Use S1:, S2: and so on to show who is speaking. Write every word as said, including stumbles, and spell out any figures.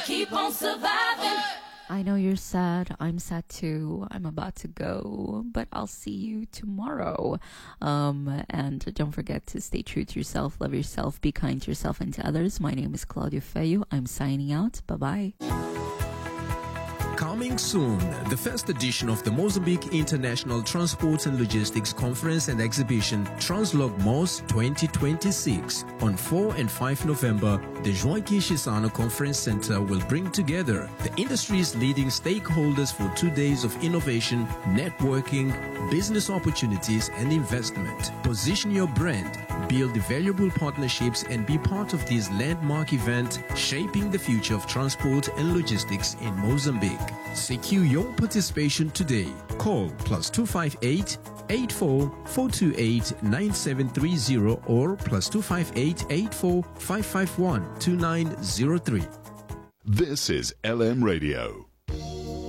S1: Keep on surviving.
S2: I know you're sad. I'm sad too. I'm about to go, but I'll see you tomorrow. Um, and don't forget to stay true to yourself, love yourself, be kind to yourself and to others. My name is Claudia Feio. I'm signing out. Bye-bye.
S3: Coming soon, the first edition of the Mozambique International Transport and Logistics Conference and Exhibition, TransLogMos twenty twenty-six. On four and five November, the Joaquim Chissano Conference Center will bring together the industry's leading stakeholders for two days of innovation, networking, business opportunities, and investment. Position your brand, build valuable partnerships, and be part of this landmark event shaping the future of transport and logistics in Mozambique. Secure your participation today. Call plus two five eight, eight four four two eight, nine seven three zero or plus two five eight, eight four five five one, two nine zero three.
S4: This is L M Radio.